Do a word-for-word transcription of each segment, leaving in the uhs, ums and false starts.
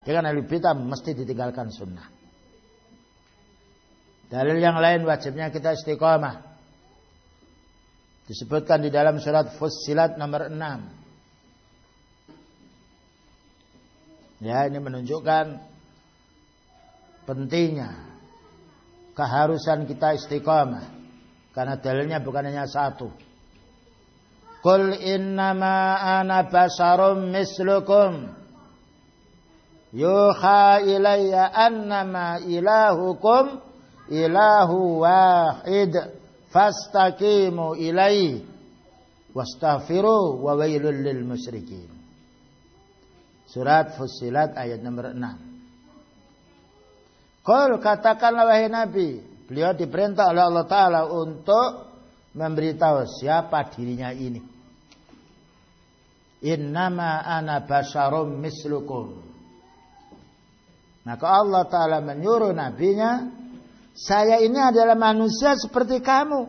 Dengan ahli bid'ah mesti ditinggalkan sunnah. Dalil yang lain wajibnya kita istiqamah. Disebutkan di dalam surat Fussilat nomor enam. Ya, ini menunjukkan pentingnya keharusan kita istiqamah. Karena dalilnya bukan hanya satu. Qul innama ana basyarum mislukum yuha ilayya annama ilahukum ilahu wahid fastaqimu ilaihi wastaghfiru wa wailul lil musyrikin. Surat Fussilat ayat nomor enam. Qul, katakanlah wahai Nabi, beliau diperintah oleh Allah Ta'ala untuk memberitahu siapa dirinya ini. Innama ana basyarum mislukum. Maka Allah Ta'ala menyuruh nabinya, saya ini adalah manusia seperti kamu.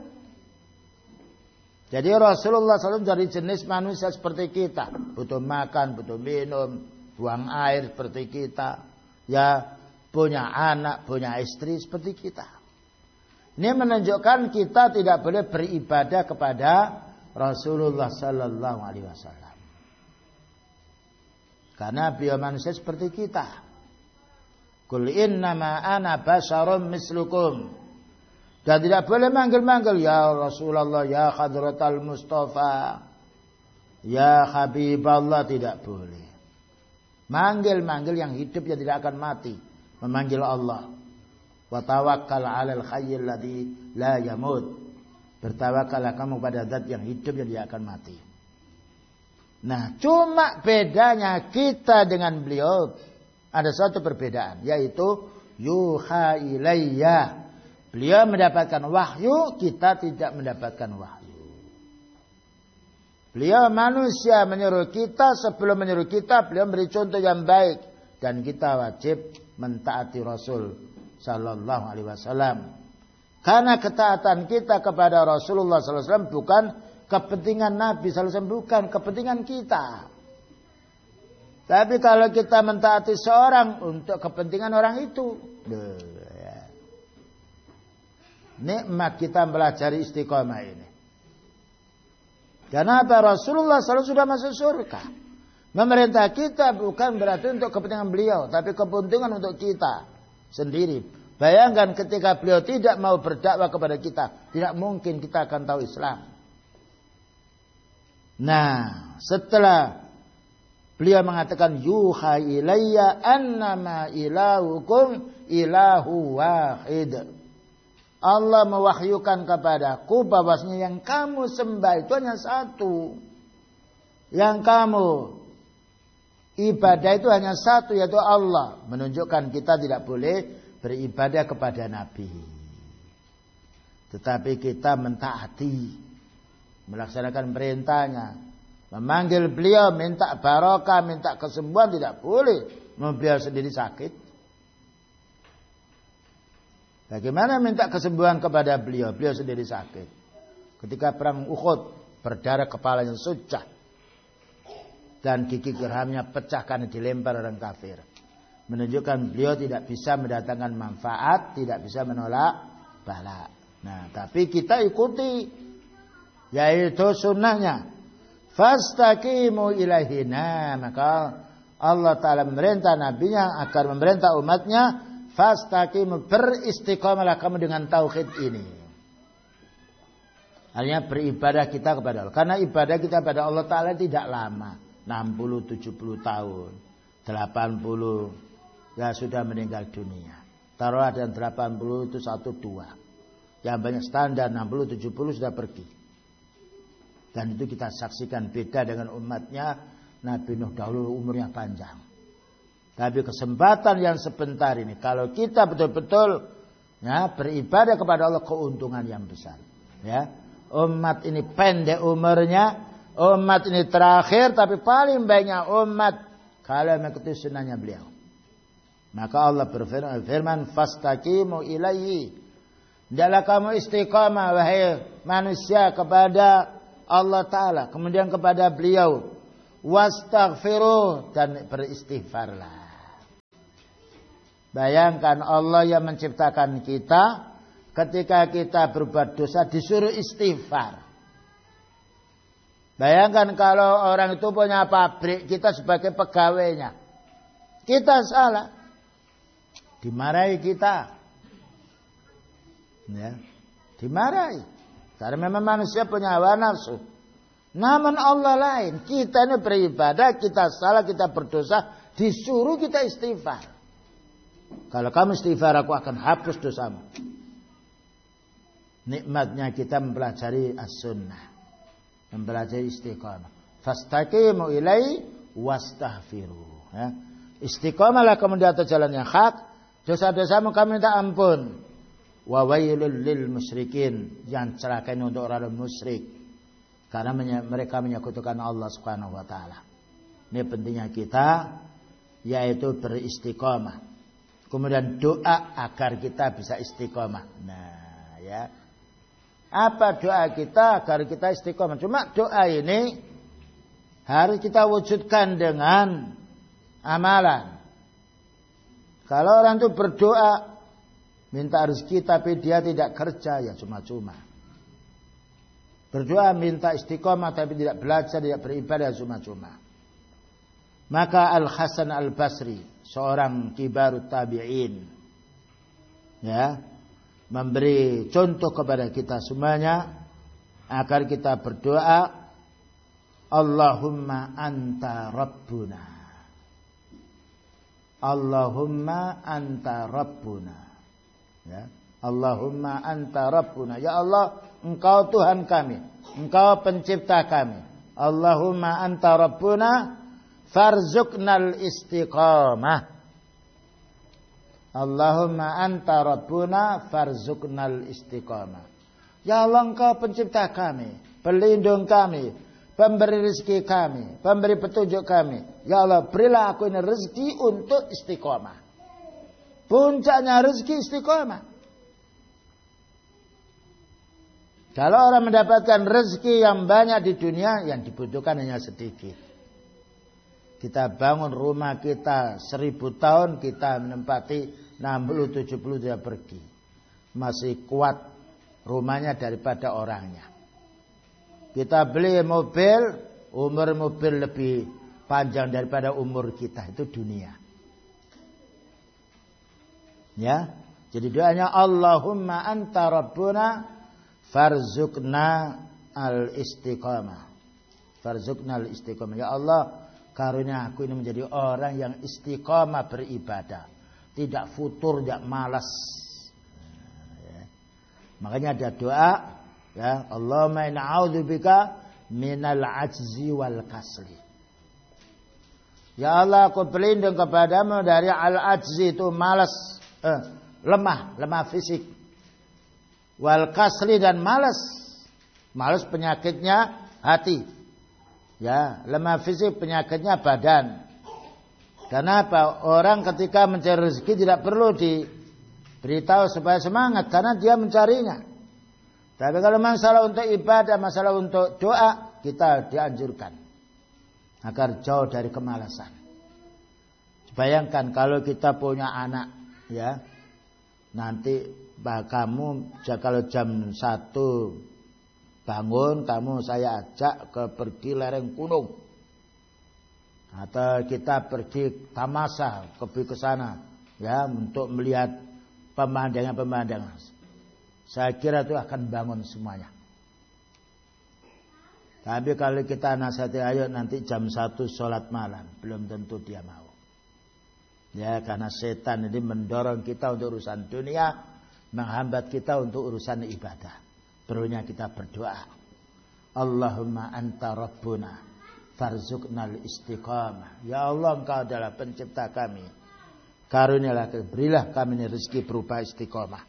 Jadi Rasulullah shallallahu alaihi wasallam dari jenis manusia seperti kita. Butuh makan, butuh minum, buang air seperti kita. Ya, punya anak, punya istri seperti kita. Ini menunjukkan kita tidak boleh beribadah kepada Rasulullah shallallahu alaihi wasallam. Karena beliau manusia seperti kita. Qul innama ana basyarum mislukum. Dan tidak boleh manggil-manggil ya Rasulullah, ya Hadratal Mustafa, ya Habiballah, tidak boleh. Manggil-manggil yang hidup yang tidak akan mati, memanggil Allah. Wa tawakkal 'alal hayyil ladzi la yamut. Bertawakallah kamu pada zat yang hidup yang tidak akan mati. Nah, cuma bedanya kita dengan beliau ada satu perbedaan, yaitu yuha ilayya. Beliau mendapatkan wahyu, kita tidak mendapatkan wahyu. Beliau manusia menyuruh kita, sebelum menyuruh kita beliau beri contoh yang baik, dan kita wajib mentaati Rasul sallallahu alaihi wasallam. Karena ketaatan kita kepada Rasulullah sallallahu alaihi wasallam bukan kepentingan Nabi sallallahu alaihi wasallam, bukan kepentingan kita. Tapi kalau kita mentaati seorang untuk kepentingan orang itu, nikmat kita mempelajari istiqomah ini. Karena apa? Rasulullah shallallahu alaihi wasallam sudah masuk surga. Memerintah kita bukan berarti untuk kepentingan beliau, tapi kepentingan untuk kita sendiri. Bayangkan ketika beliau tidak mau berdakwah kepada kita, tidak mungkin kita akan tahu Islam. Nah, setelah beliau mengatakan yuha ilayya annama ilahukum ilahu wahid. Allah mewahyukan kepadaku bahwasanya yang kamu sembah itu hanya satu. Yang kamu ibadah itu hanya satu, yaitu Allah. Menunjukkan kita tidak boleh beribadah kepada Nabi. Tetapi kita mentaati, melaksanakan perintahnya. Memanggil beliau, minta barokah, minta kesembuhan tidak boleh. Beliau sendiri sakit. Bagaimana minta kesembuhan kepada beliau? Beliau sendiri sakit. Ketika perang Uhud, berdarah kepalanya sucah. Dan gigi gerhamnya pecah karena dilempar orang kafir. Menunjukkan beliau tidak bisa mendatangkan manfaat, tidak bisa menolak bala. Nah, tapi kita ikuti, yaitu sunnahnya. Fastaqimu ilaihina. Maka Allah Ta'ala memerintah nabinya agar memerintah umatnya, fastaqimu, beristiqamalah kamu dengan tauhid ini. Artinya beribadah kita kepada Allah. Karena ibadah kita kepada Allah Ta'ala tidak lama. enam puluh tujuh puluh tahun. delapan puluh. Ya sudah meninggal dunia. Taruh ada delapan puluh itu satu dua. Yang banyak standar enam puluh tujuh puluh sudah pergi. Dan itu kita saksikan beda dengan umatnya. Nabi Nuh dahulu umurnya panjang. Tapi kesempatan yang sebentar ini, kalau kita betul-betul ya, beribadah kepada Allah, keuntungan yang besar. Ya, umat ini pendek umurnya, umat ini terakhir, tapi paling banyak umat kalau mengikuti sunnahnya beliau. Maka Allah berfirman, fastaqimu ilaihi. Hendaklah kamu istiqamah wahai manusia kepada Allah Ta'ala, kemudian kepada beliau. Wastaghfiruh, dan beristighfarlah. Bayangkan Allah yang menciptakan kita, ketika kita berbuat dosa disuruh istighfar. Bayangkan kalau orang itu punya pabrik, kita sebagai pegawainya, kita salah, dimarahi kita, ya, dimarahi. Karena memang manusia punya hawa nafsu. Namun Allah lain, kita ini beribadah, kita salah, kita berdosa, disuruh kita istighfar. Kalau kamu istighfar, aku akan hapus dosamu. Nikmatnya kita mempelajari as-sunnah, mempelajari istiqamah. Fastaqimu ilai wastaghfiru. Ya. Istiqamalah kamu di atas jalan yang hak. Dosa-dosamu kamu minta ampun. Wa wailul lil musyrikin. Yang celaka ini untuk orang musyrik, karena mereka menyekutukan Allah Subhanahu wa taala. Ini pentingnya kita, yaitu beristiqamah. Kemudian doa agar kita bisa istiqamah. Nah, ya. Apa doa kita agar kita istiqamah? Cuma doa ini harus kita wujudkan dengan amalan. Kalau orang itu berdoa minta rezeki tapi dia tidak kerja, ya cuma-cuma. Berdoa minta istiqamah tapi tidak belajar, tidak beribadah, cuma-cuma. Maka Al-Hasan Al-Basri, seorang kibarut tabi'in, ya, memberi contoh kepada kita semuanya agar kita berdoa, Allahumma anta rabbuna. Allahumma anta rabbuna. Ya, Allahumma anta rabbuna. Ya Allah, Engkau Tuhan kami, Engkau pencipta kami. Allahumma anta rabbuna farzuqnal istiqamah. Allahumma anta rabbuna farzuqnal istiqamah. Ya Allah, Engkau pencipta kami, pelindung kami, pemberi rezeki kami, pemberi petunjuk kami. Ya Allah, berilah aku ini rezeki untuk istiqamah. Puncaknya rezeki istiqamah. Kalau orang mendapatkan rezeki yang banyak di dunia, yang dibutuhkan hanya sedikit. Kita bangun rumah kita seribu tahun, kita menempati enam puluh tujuh puluh dia pergi. Masih kuat rumahnya daripada orangnya. Kita beli mobil, umur mobil lebih panjang daripada umur kita. Itu dunia. Ya, jadi doanya Allahumma anta rabbuna farzuqna al-istiqamah. Farzuqna al-istiqamah. Ya Allah, karunia aku ini menjadi orang yang istiqamah beribadah, tidak futur, tidak malas. Ya. Makanya ada doa, ya, Allahumma inna a'udzubika minal ajzi wal kasli. Ya Allah, aku berlindung kepadamu dari al-ajzi, itu malas, eh, lemah, lemah fisik. Wal kasli, dan malas. Malas penyakitnya hati. Ya, lemah fisik penyakitnya badan. Karena apa? Orang ketika mencari rezeki tidak perlu diberitahu supaya semangat, karena dia mencarinya. Tapi kalau masalah untuk ibadah, masalah untuk doa, kita dianjurkan agar jauh dari kemalasan. Bayangkan kalau kita punya anak, ya, nanti bah kamu kalau jam satu bangun, kamu saya ajak ke pergi lereng gunung, atau kita pergi tamasa, pergi ke sana, ya, untuk melihat pemandangan-pemandangan. Saya kira itu akan bangun semuanya. Tapi kalau kita nasihati, ayo nanti jam satu sholat malam, belum tentu dia mau. Ya, karena setan ini mendorong kita untuk urusan dunia, menghambat kita untuk urusan ibadah. Perlunya kita berdoa. Allahumma anta rabbuna farzuqnal istiqamah. Ya Allah, Engkau adalah pencipta kami, karunialah, berilah kami rezeki berupa istiqamah.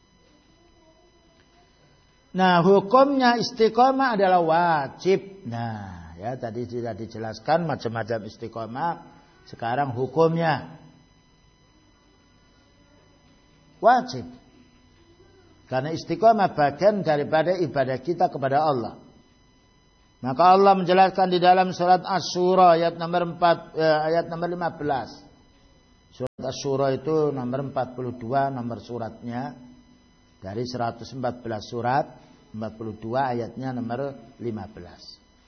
Nah, hukumnya istiqamah adalah wajib. Nah, ya, tadi sudah dijelaskan macam-macam istiqamah. Sekarang hukumnya wajib. Karena istiqamah bagian daripada ibadah kita kepada Allah. Maka Allah menjelaskan di dalam surat Asy-Syura ayat nomor empat, eh, ayat nomor lima belas. Surat Asy-Syura itu nomor empat puluh dua nomor suratnya. Dari seratus empat belas surat, empat puluh dua ayatnya nomor lima belas.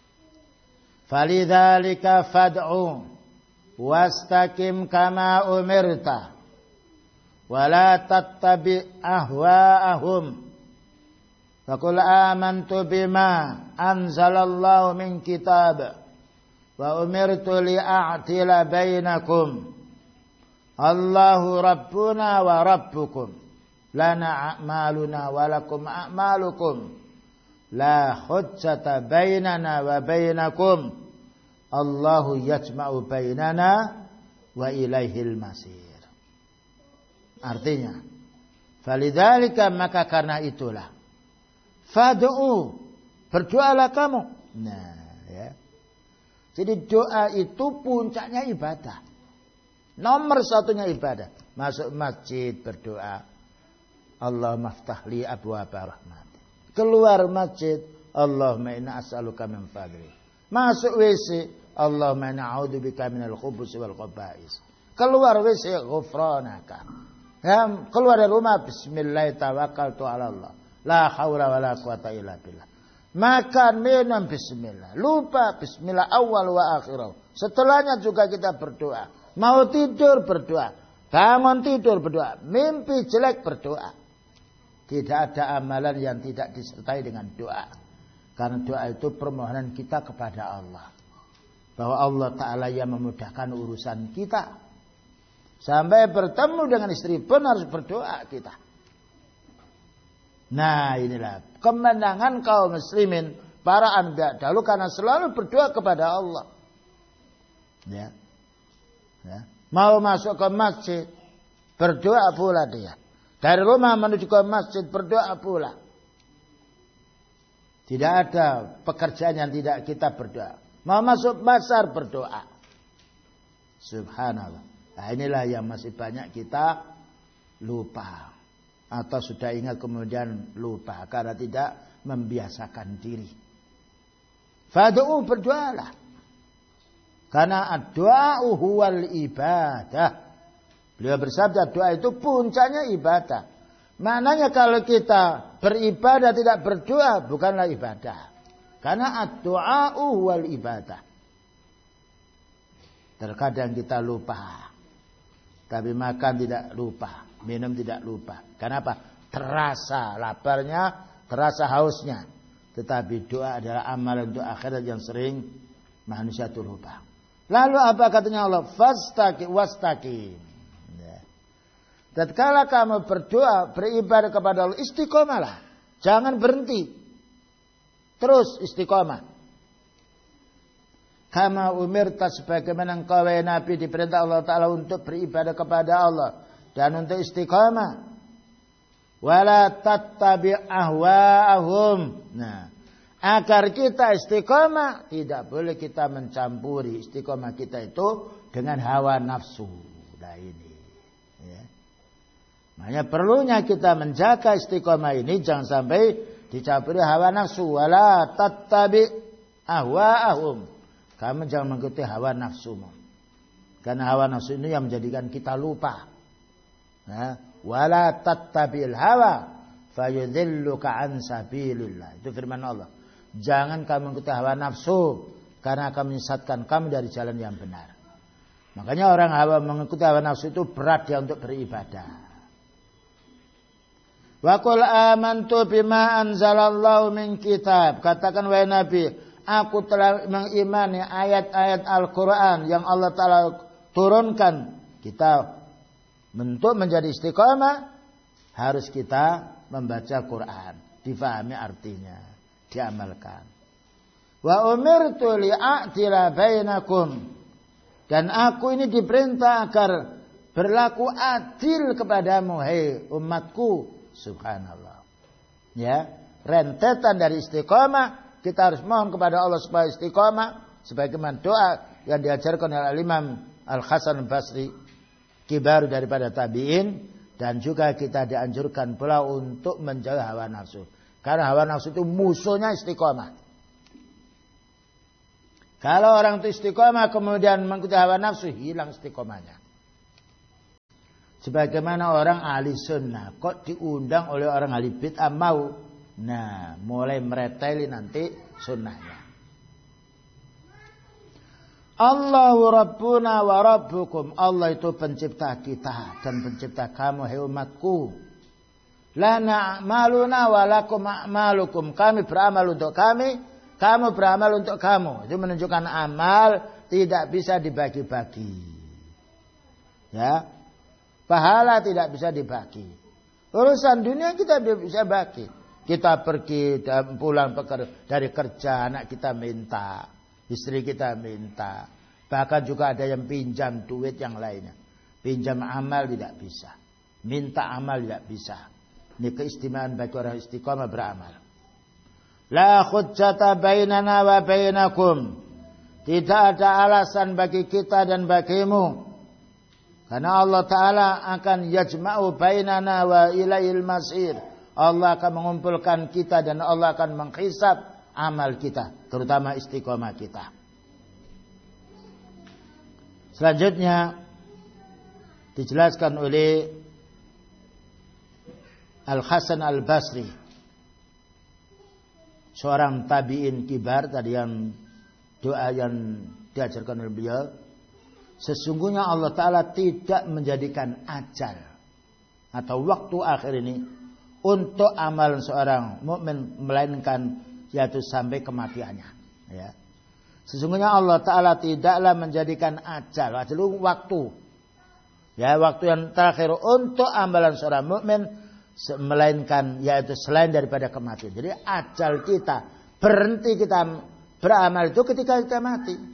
Falidzalika fad'u wastaqim kama umirta wa la tattabi' ahwa'ahum. Faqul amantu bima anzalallahu min kitab wa umirtu li'a'tila bainakum. Allahu rabbuna wa rabbukum. Lana a'maluna wa lakum a'malukum. La hujjata bainana wa bainakum. Allahu yajma'u bainana wa ilaihil masir. Artinya, falidzalika maka karena itulah fad'u, berdoalah kamu. Nah, ya. Jadi doa itu puncaknya ibadah. Nomor satunya ibadah. Masuk masjid berdoa, Allahumma ftahli abwaaba rahmat. Keluar masjid, Allahumma inna as'aluka min fadli. Masuk W C, Allahumma inna a'udzubika minal khubuthi wal khaba'is. Keluar W C, ghufranaka. Ya, keluar dari rumah, bismillah tawakkaltu 'ala Allah. La haula wala quwata illa billah. Makan minum bismillah. Lupa bismillah awal wa akhirah. Setelahnya juga kita berdoa. Mau tidur berdoa. Bangun tidur berdoa. Mimpi jelek berdoa. Tidak ada amalan yang tidak disertai dengan doa. Karena doa itu permohonan kita kepada Allah. Bahwa Allah Ta'ala yang memudahkan urusan kita. Sampai bertemu dengan istri pun harus berdoa kita. Nah inilah kemenangan kaum muslimin. Para anbiya dahulu karena selalu berdoa kepada Allah. Ya. Ya. Mau masuk ke masjid, berdoa pula dia. Dari rumah menuju ke masjid, berdoa pula. Tidak ada pekerjaan yang tidak kita berdoa. Mau masuk pasar, berdoa. Subhanallah. Nah inilah yang masih banyak kita lupa. Atau sudah ingat kemudian lupa. Karena tidak membiasakan diri. Fad'u, berdoalah. Karena doa huwal ibadah. Beliau bersabda doa itu puncaknya ibadah. Maknanya kalau kita beribadah tidak berdoa bukanlah ibadah. Karena ad-doa huwal ibadah. Terkadang kita lupa. Tapi makan tidak lupa. Minum tidak lupa. Kenapa? Terasa laparnya, terasa hausnya. Tetapi doa adalah amalan untuk akhirat yang sering manusia itu lupa. Lalu apa katanya Allah? Fastaqim wastaqim. Ya. Tatkala kamu berdoa, beribadah kepada Allah, istiqomalah. Jangan berhenti. Terus istiqomah. Kama umirta, sebagaimana engkau wahai Nabi diperintah Allah Ta'ala untuk beribadah kepada Allah. Dan untuk istiqomah. Wala tattabi' ahwa'ahum. Nah. Agar kita istiqomah, tidak boleh kita mencampuri istiqomah kita itu dengan hawa nafsu. Nah ini. Ya. Makanya perlunya kita menjaga istiqomah ini, jangan sampai dicampuri hawa nafsu. Wala tattabi' ahwa'ahum. Kamu jangan mengikuti hawa nafsumu. Karena hawa nafsu ini yang menjadikan kita lupa. Ya. Wala tattabi'il hawa fayudhilluka an sabilillah. Itu firman Allah. Jangan kamu mengikuti hawa nafsu karena akan menyesatkan kamu dari jalan yang benar. Makanya orang hawa mengikuti hawa nafsu itu berat dia untuk beribadah. Wa qul amantu bima anzalallahu min kitab. Katakan wahai Nabi, aku telah mengimani ayat-ayat Al-Qur'an yang Allah Ta'ala turunkan. Kita untuk menjadi istiqamah harus kita membaca Quran, difahami artinya, diamalkan. Wa umirtu li'a'tila bainakum, dan aku ini diperintah agar berlaku adil kepadamu, hei umatku. Subhanallah. Ya, rentetan dari istiqamah, kita harus mohon kepada Allah supaya istiqamah, sebagaimana doa yang diajarkan oleh Imam Al-Hasan Al-Basri, kibar daripada tabi'in. Dan juga kita dianjurkan pula untuk menjauhi hawa nafsu. Karena hawa nafsu itu musuhnya istiqomah. Kalau orang itu istiqomah kemudian mengikuti hawa nafsu, hilang istiqomahnya. Sebagaimana orang ahli sunnah kok diundang oleh orang ahli bid'ah mau. Nah, mulai mereteli nanti sunnahnya. Allahu Rabbuna wa Rabbukum. Allah itu pencipta kita dan pencipta kamu, hai umatku. Lana a'maluna wa lakum a'malukum. Kami beramal untuk kami, kamu beramal untuk kamu. Itu menunjukkan amal tidak bisa dibagi-bagi. Ya. Pahala tidak bisa dibagi. Urusan dunia kita bisa bagi. Kita pergi dan pulang dari kerja, anak kita minta, istri kita minta. Bahkan juga ada yang pinjam duit yang lainnya. Pinjam amal tidak bisa. Minta amal tidak bisa. Ini keistimewaan bagi orang istiqomah beramal. La hujjata bainana wa bainakum. Tidak ada alasan bagi kita dan bagimu. Karena Allah Ta'ala akan yajma'u bainana wa ilaihil masir. Allah akan mengumpulkan kita dan Allah akan menghisab amal kita. Terutama istiqomah kita. Selanjutnya dijelaskan oleh Al-Hasan Al-Basri. Seorang tabi'in kibar. Tadi yang doa yang diajarkan oleh beliau. Sesungguhnya Allah Ta'ala tidak menjadikan ajal atau waktu akhir ini untuk amalan seorang mukmin melainkan yaitu sampai kematiannya. Ya. Sesungguhnya Allah Ta'ala tidaklah menjadikan ajal, ajal waktu, ya waktu yang terakhir untuk amalan seorang mukmin melainkan yaitu selain daripada kematian. Jadi ajal kita berhenti kita beramal itu ketika kita mati.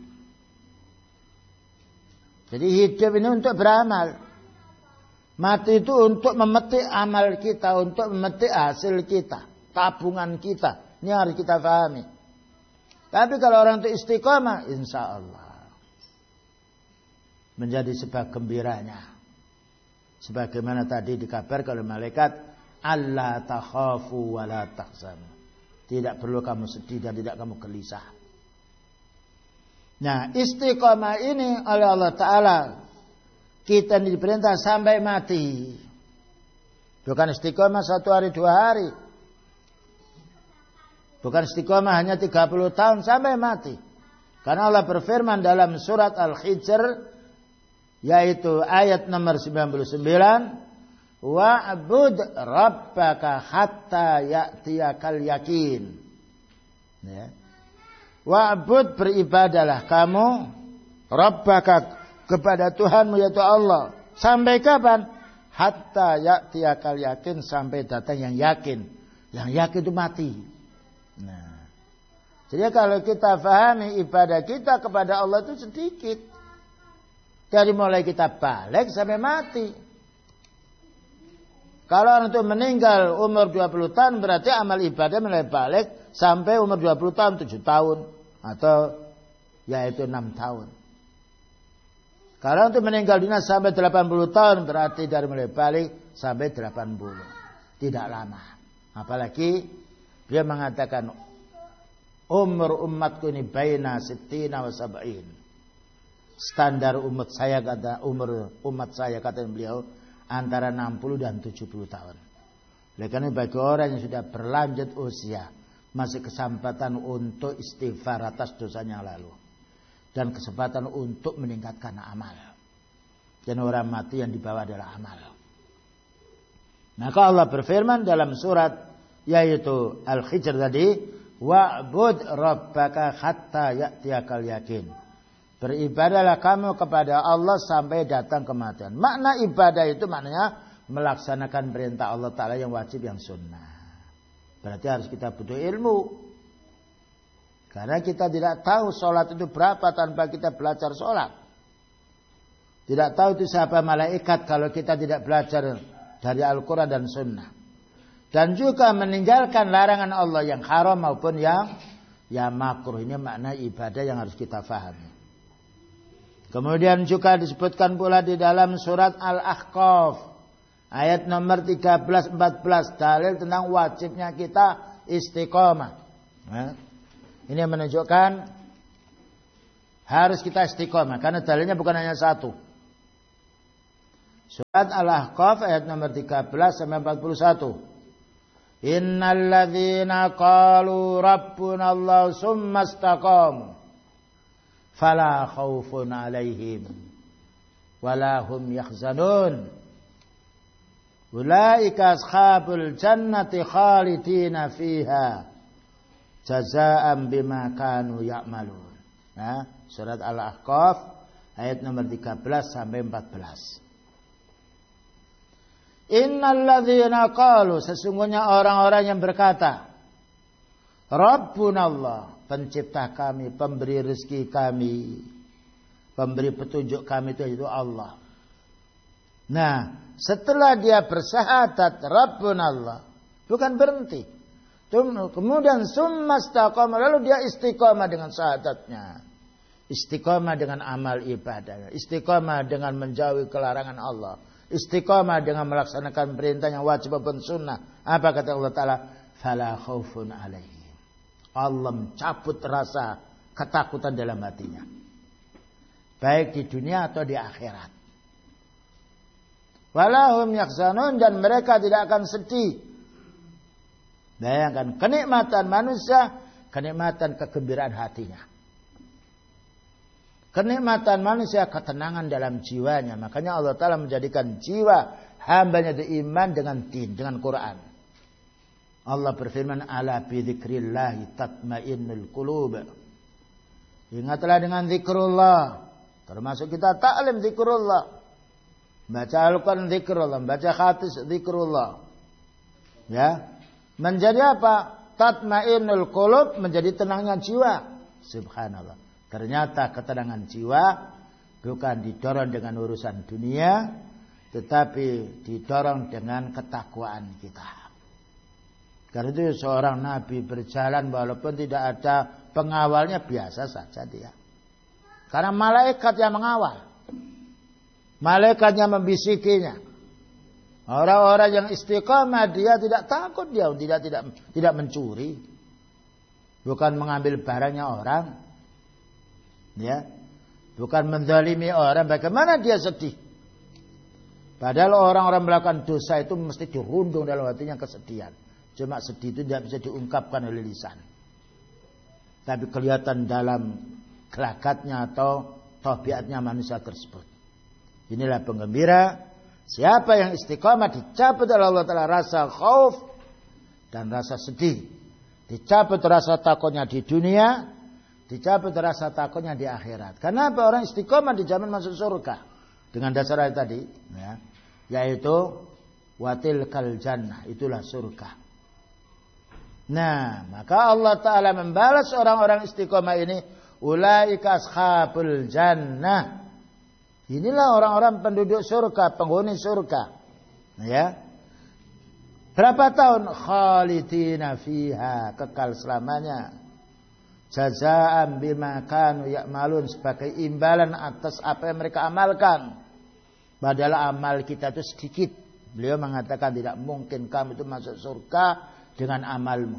Jadi hidup ini untuk beramal. Mati itu untuk memetik amal kita, untuk memetik hasil kita, tabungan kita. Ini harus kita pahami. Tapi kalau orang itu istiqomah, insya Allah menjadi sebab gembiranya. Sebagaimana tadi dikabarkan oleh malaikat, Allah takhafu wa la tahzanu. Tidak perlu kamu sedih dan tidak kamu gelisah. Nah, istiqomah ini oleh Allah Ta'ala kita diperintah sampai mati. Bukan istiqomah satu hari dua hari. Bukan istiqomah hanya tiga puluh tahun sampai mati. Karena Allah berfirman dalam surat Al-Hijr yaitu ayat nomor sembilan puluh sembilan, wa'bud rabbaka hatta ya'tiyakal yakin. Ya. Wa'bud beribadalah kamu rabbaka kepada Tuhanmu yaitu Allah. Sampai kapan? Hatta ya'tiyakal yakin, sampai datang yang yakin. Yang yakin itu mati. Nah, jadi kalau kita fahami ibadah kita kepada Allah itu sedikit. Dari mulai kita balik sampai mati. Kalau orang itu meninggal umur dua puluh tahun berarti amal ibadah mulai balik sampai umur dua puluh tahun, tujuh tahun. Atau yaitu enam tahun. Kalau untuk meninggal dunia sampai delapan puluh tahun berarti dari mulai balik sampai delapan puluh. Tidak lama. Apalagi dia mengatakan umur umatku ini baina sittina wa sab'in. Standar umat saya kata umur umat saya kata beliau antara enam puluh dan tujuh puluh tahun. Oleh karena bagi orang yang sudah berlanjut usia masih kesempatan untuk istighfar atas dosanya yang lalu. Dan kesempatan untuk meningkatkan amal. Dan orang mati yang dibawa adalah amal. Maka Allah berfirman dalam surat yaitu Al-Hijr tadi, wa'bud rabbaka hatta ya'tiyakal yakin. Beribadahlah kamu kepada Allah sampai datang kematian. Makna ibadah itu maknanya melaksanakan perintah Allah Ta'ala yang wajib yang sunnah. Berarti harus kita butuh ilmu. Karena kita tidak tahu sholat itu berapa tanpa kita belajar sholat. Tidak tahu itu siapa malaikat kalau kita tidak belajar dari Al-Quran dan Sunnah. Dan juga meninggalkan larangan Allah yang haram maupun yang yang makruh. Ini makna ibadah yang harus kita fahami. Kemudian juga disebutkan pula di dalam surat Al-Ahqaf. Ayat nomor tiga belas empat belas dalil tentang wajibnya kita istiqomah. Nah, ini menunjukkan harus kita istiqomah karena dalilnya bukan hanya satu. Surat Al-Ahqaf ayat nomor tiga belas sampai empat puluh satu. Innal ladzina qalu rabbuna Allah summa istaqamu fala khaufun 'alaihim wala hum yahzanun. Ulaika ashabul jannati khalidina fiha jazaa'an bima kanu ya'malun. Nah, surat Al-Ahqaf ayat nomor tiga belas sampai empat belas. Innal ladzina qalu, sesungguhnya orang-orang yang berkata, Rabbuna Allah, pencipta kami, pemberi rezeki kami, pemberi petunjuk kami itu Allah. Nah, setelah dia bersyahadat Rabbuna Allah, bukan berhenti. Kemudian summa istaqama, lalu dia istiqamah dengan syahadatnya. Istiqamah dengan amal ibadah, istiqamah dengan menjauhi kelarangan Allah, istiqamah dengan melaksanakan perintah yang wajib maupun sunnah. Apa kata Allah Ta'ala? Fala khaufun 'alaihim. Allah mencabut rasa ketakutan dalam hatinya, baik di dunia atau di akhirat. Walahum yahzanun, dan mereka tidak akan sedih. Bayangkan kenikmatan manusia, kenikmatan kegembiraan hatinya. Kenikmatan manusia, ketenangan dalam jiwanya. Makanya Allah Ta'ala menjadikan jiwa hambanya itu iman dengan din, dengan Quran. Allah berfirman, ala bidzikrillahi tatmainnul qulub. Ingatlah dengan zikrullah. Termasuk kita taklim zikrullah. Baca Al-Quran zikrullah, baca hadis zikrullah. Ya. Menjadi apa? Tatmainnul qulub, menjadi tenangnya jiwa. Subhanallah. Ternyata ketenangan jiwa bukan didorong dengan urusan dunia, tetapi didorong dengan ketakwaan kita. Karena itu seorang nabi berjalan walaupun tidak ada pengawalnya, biasa saja dia. Karena malaikat yang mengawal. Malaikat yang membisikinya. Orang-orang yang istiqamah, dia tidak takut, dia tidak tidak tidak mencuri. Bukan mengambil barangnya orang. Ya, bukan menzalimi orang. Bagaimana dia sedih? Padahal orang-orang melakukan dosa itu mesti dirundung dalam hatinya kesedihan. Cuma sedih itu tidak bisa diungkapkan oleh lisan, tapi kelihatan dalam gelagatnya atau tabiatnya manusia tersebut. Inilah penggembira. Siapa yang istiqamah, dicabut oleh Allah Ta'ala rasa khauf dan rasa sedih. Dicabut rasa takutnya di dunia, dicabut rasa takutnya di akhirat. Kenapa? Orang istiqomah dijamin masuk surga dengan dasar ayat tadi, ya, yaitu watilkal jannah, itulah surga. Nah, maka Allah Ta'ala membalas orang-orang istiqomah ini, ulaika ashabul jannah. Inilah orang-orang penduduk surga, penghuni surga. Nah, ya. Berapa tahun? Khalidina fiha, kekal selamanya. Jazaa'an bima kanu ya'malun, sebagai imbalan atas apa yang mereka amalkan. Padahal amal kita itu sedikit. Beliau mengatakan tidak mungkin kamu itu masuk surga dengan amalmu.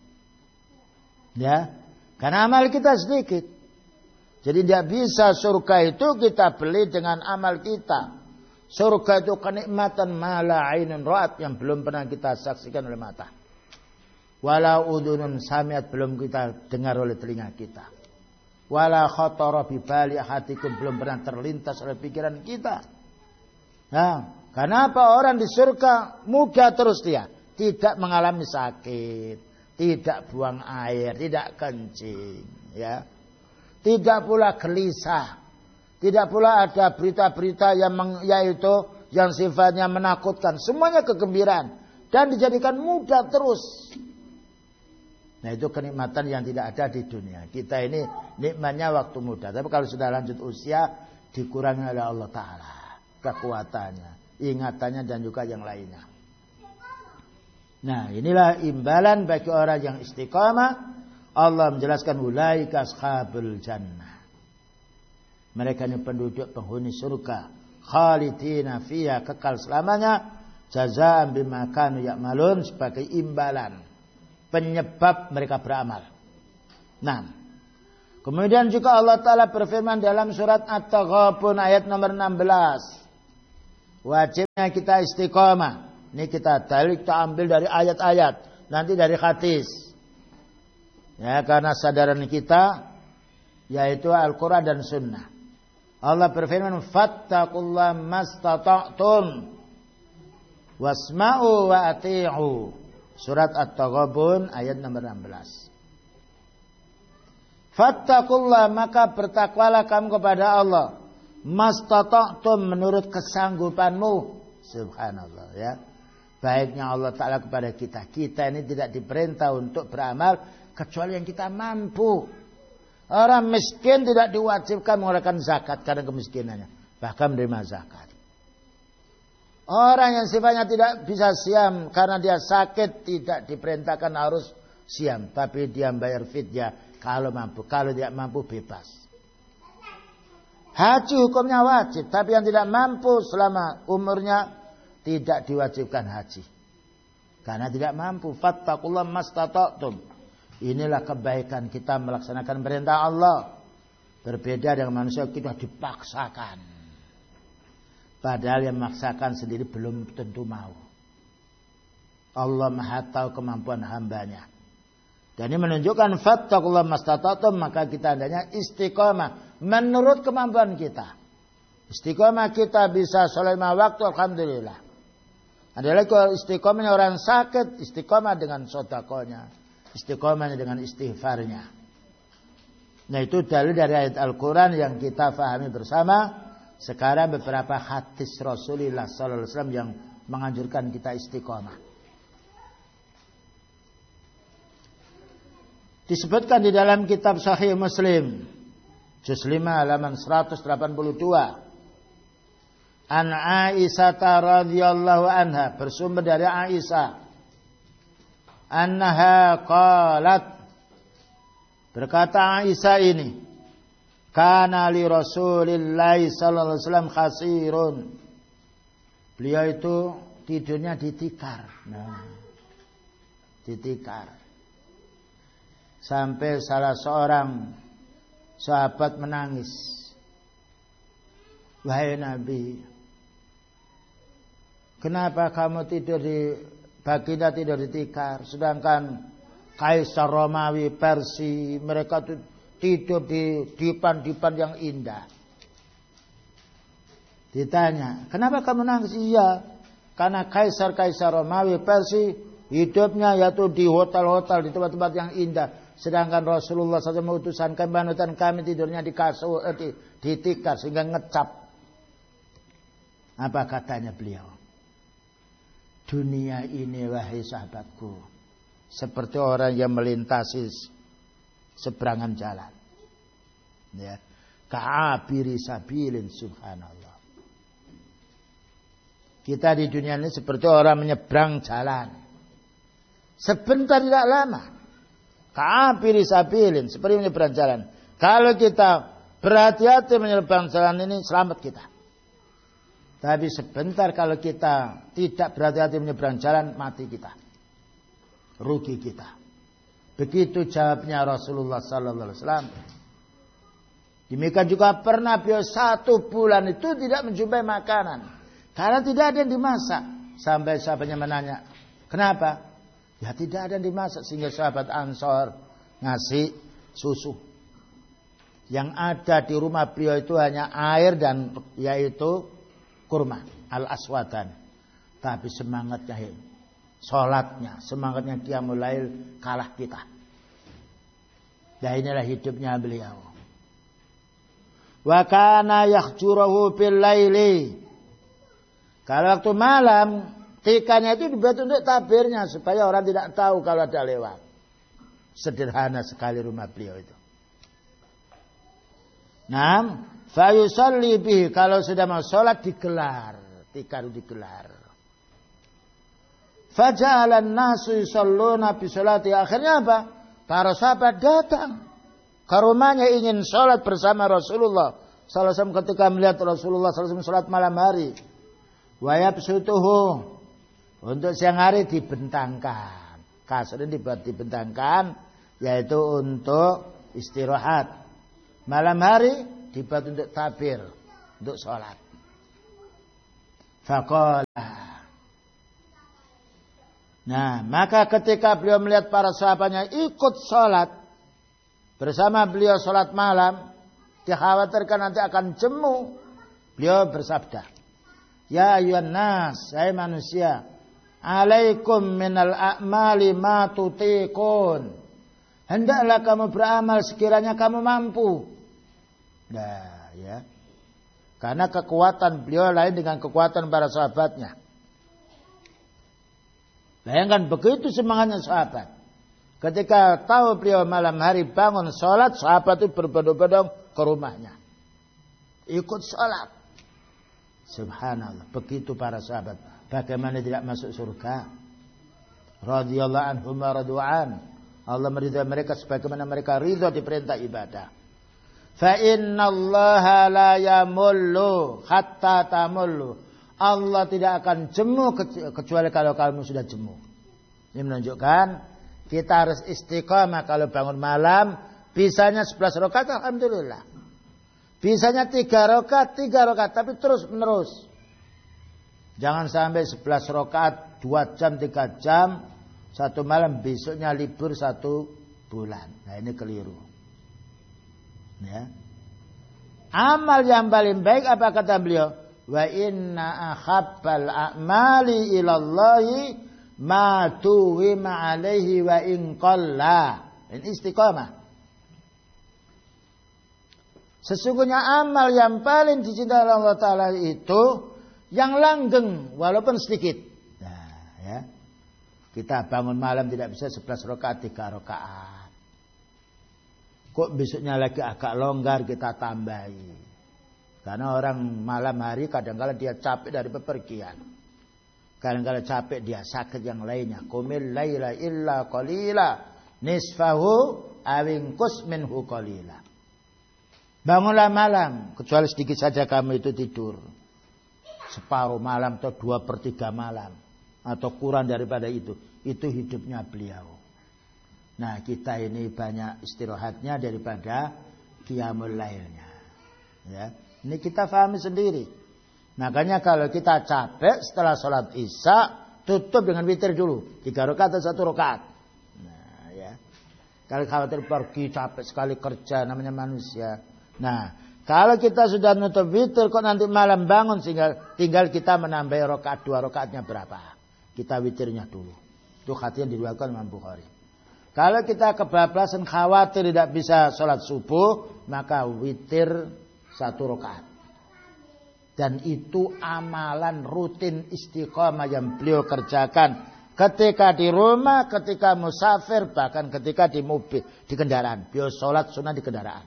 Ya, karena amal kita sedikit. Jadi tidak bisa surga itu kita beli dengan amal kita. Surga itu kenikmatan ma la ainun ra'at, yang belum pernah kita saksikan oleh mata. Wala udhunun sami'at, belum kita dengar oleh telinga kita. Wala khatara bi bali ahadikum, belum pernah terlintas oleh pikiran kita. Nah, kenapa orang di surga muda terus dia? Tidak mengalami sakit, tidak buang air, tidak kencing, ya. Tidak pula gelisah. Tidak pula ada berita-berita yang meng, yaitu yang sifatnya menakutkan. Semuanya kegembiraan dan dijadikan muda terus. Nah, itu kenikmatan yang tidak ada di dunia. Kita ini nikmatnya waktu muda. Tapi kalau sudah lanjut usia, dikurangi oleh Allah Ta'ala kekuatannya, ingatannya, dan juga yang lainnya. Nah, inilah imbalan bagi orang yang istiqamah. Allah menjelaskan ulaika ashabul jannah. Mereka ini penduduk penghuni surga. Khalidina fiha, kekal selamanya. Jazaa'an bima kanu ya'malun, sebagai imbalan, penyebab mereka beramal. Nah, kemudian juga Allah Ta'ala berfirman dalam surat At-Taghabun ayat nomor enam belas. wajibnya kita istiqomah. Ini kita dalil, kita ambil dari ayat-ayat, nanti dari hadis. Ya, karena sadaran kita yaitu Al-Qur'an dan Sunnah. Allah berfirman, "Fattaqullaha mastata'tum wasma'u wa ati'u." Surat At-Taghabun ayat nomor enam belas. Fattaqullaha, maka bertakwalah kamu kepada Allah. Mastata'tum, menurut kesanggupanmu. Subhanallah, ya. Baiknya Allah Ta'ala kepada kita. Kita ini tidak diperintah untuk beramal kecuali yang kita mampu. Orang miskin tidak diwajibkan mengeluarkan zakat karena kemiskinannya. Bahkan menerima zakat. Orang yang sifatnya tidak bisa siam karena dia sakit tidak diperintahkan harus siam. Tapi dia bayar fidyah kalau mampu. Kalau tidak mampu bebas. Haji hukumnya wajib. Tapi yang tidak mampu selama umurnya tidak diwajibkan haji. Karena tidak mampu. Fattaqullaha mastata'tum. Inilah kebaikan kita melaksanakan perintah Allah. Berbeda dengan manusia kita dipaksakan. Padahal yang memaksakan sendiri belum tentu mau. Allah Maha tahu kemampuan hambanya. Dan ini menunjukkan fattaqullaha mastata'tum, maka kita hendaknya istiqomah menurut kemampuan kita. Istiqomah kita bisa sholat lima waktu, alhamdulillah. Adalah kalau istiqomahnya orang sakit, istiqomah dengan sodakonya, istiqomahnya dengan istighfarnya. Nah, itu dalil dari ayat Al-Quran yang kita fahami bersama. Sekarang beberapa hadis Rasulullah sallallahu alaihi wasallam yang menganjurkan kita istiqomah. Disebutkan di dalam kitab Sahih Muslim, juz lima halaman seratus delapan puluh dua. An Aisyah radhiyallahu anha, bersumber dari Aisyah, annaha qalat, berkata Aisyah ini, kana li Rasulillah sallallahu alaihi wasallam khasirun. Beliau itu tidurnya di tikar. Nah, di tikar. Sampai salah seorang sahabat menangis. Wahai Nabi, kenapa kamu tidur di baginda tidur di tikar, sedangkan Kaisar Romawi, Persia, mereka tidur di dipan-dipan yang indah. Ditanya, kenapa kamu nangis? Iya, karena Kaisar-Kaisar Romawi, Persia hidupnya yaitu di hotel-hotel, di tempat-tempat yang indah. Sedangkan Rasulullah shallallahu alaihi wasallam mengutuskan panutan kami tidurnya di kasur, eh, di, di tikar sehingga ngecap. Apa katanya beliau? Dunia ini wahai sahabatku, seperti orang yang melintasi seberangan jalan. Ya. Ka'abiri sabilin, subhanallah. Kita di dunia ini seperti orang menyeberang jalan. Sebentar tidak lama. Ka'abiri sabilin, seperti menyeberang jalan. Kalau kita berhati-hati menyeberang jalan ini, selamat kita. Tapi sebentar kalau kita tidak berhati-hati menyeberang jalan, mati kita. Rugi kita. Begitu jawabnya Rasulullah sallallahu alaihi wasallam. Demikian juga pernah beliau satu bulan itu tidak menjumpai makanan. Karena tidak ada yang dimasak. Sampai sahabatnya menanya, kenapa? Ya tidak ada yang dimasak. Sehingga sahabat Ansor ngasih susu. Yang ada di rumah beliau itu hanya air dan yaitu kurma al-aswadan. Tapi semangatnya, sholatnya, semangatnya dia mulai kalah kita. Dan inilah hidupnya beliau. Wa kana yahjuruhu bil laili. Kalau waktu malam, tikannya itu dibuat untuk tabirnya supaya orang tidak tahu kalau ada lewat. Sederhana sekali rumah beliau itu. Nah, fa yusalli bihi, kalau sudah mau sholat digelar, tikar digelar. Faja'alan nasu yusalluna bi sholati. Akhirnya apa? Para sahabat datang ke rumahnya ingin sholat bersama Rasulullah sallallahu alaihi wasallam ketika melihat Rasulullah sallallahu alaihi wasallam sholat malam hari. Wa yabsutuhu, untuk siang hari dibentangkan. Kasurnya dibuat dibentangkan, yaitu untuk istirahat. Malam hari dibuat untuk tabir, untuk sholat. Faqala. Nah, maka ketika beliau melihat para sahabatnya ikut sholat bersama beliau sholat malam, dikhawatirkan nanti akan jemu, beliau bersabda, ya ayuhan nas, hai manusia, alaikum minal a'mali ma tutiqun. Hendaklah kamu beramal sekiranya kamu mampu. Nah, ya. Karena kekuatan beliau lain dengan kekuatan para sahabatnya. Bayangkan begitu semangatnya sahabat. Ketika tahu beliau malam hari bangun sholat, sahabat itu berbondong-bondong ke rumahnya. Ikut sholat. Subhanallah. Begitu para sahabat. Bagaimana tidak masuk surga? Radhiyallahu anhum wa radu'an. Allah meridhai mereka sebagaimana mereka ridha diperintah ibadah. Fa innallaha la yamullu hatta tamullu. Allah tidak akan jemu kecuali kalau kamu sudah jemu. Ini menunjukkan kita harus istiqamah kalau bangun malam. Bisanya sebelas rakaat, alhamdulillah. Bisanya tiga rakaat, tiga rakaat. Tapi terus menerus. Jangan sampai sebelas rakaat, dua jam, tiga jam. Satu malam, besoknya libur satu bulan. Nah ini keliru. Ya. Amal yang paling baik apa kata beliau? Wa inna ahabbal a'mali ilallahi ma tuwima alaihi wa in qalla. Ini istiqamah. Sesungguhnya amal yang paling dicintai Allah Ta'ala itu yang langgeng walaupun sedikit. Nah, ya. Kita bangun malam tidak bisa sebelas rakaat, tiga rakaat. Kok besoknya lagi agak longgar kita tambahi. Karena orang malam hari kadang-kadang dia capek dari bepergian. Kadang-kadang capek dia sakit yang lainnya. Qumil laila illa qalila nisfahu awinqus minhu qalila. Bangunlah malam, kecuali sedikit saja kamu itu tidur. Separuh malam atau dua per tiga malam. Atau kurang daripada itu. Itu hidupnya beliau. Nah kita ini banyak istirahatnya daripada qiyamul lailnya. Ya. Ini kita pahami sendiri. Makanya kalau kita capek setelah sholat isya, tutup dengan witir dulu. Tiga rakaat atau satu rakaat. Nah, ya. Kalau khawatir pergi capek sekali kerja, namanya manusia. Nah, kalau kita sudah nutup witir, kok nanti malam bangun sehingga tinggal kita menambah rakaat dua rakaatnya berapa? Kita witirnya dulu. Itu hadis yang diriwayatkan Imam Bukhari. Kalau kita kebablasan khawatir tidak bisa sholat subuh, maka witir satu rakaat. Dan itu amalan rutin istiqamah yang beliau kerjakan ketika di rumah, ketika musafir, bahkan ketika di mobil, di kendaraan. Beliau sholat sunnah di kendaraan.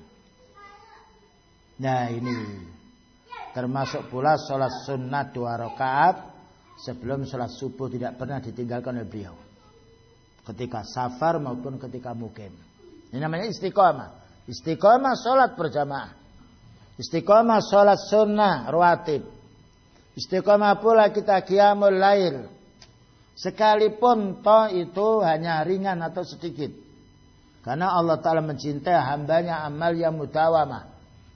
Nah ini termasuk pula sholat sunnah dua rakaat sebelum sholat subuh tidak pernah ditinggalkan oleh beliau. Ketika safar maupun ketika mukim. Ini namanya istiqamah. Istiqamah sholat berjamaah. Istiqamah sholat sunnah rawatib. Istiqamah pula kita qiyamul lail. Sekalipun toh itu hanya ringan atau sedikit. Karena Allah Ta'ala mencintai hambanya amal yang mudawamah.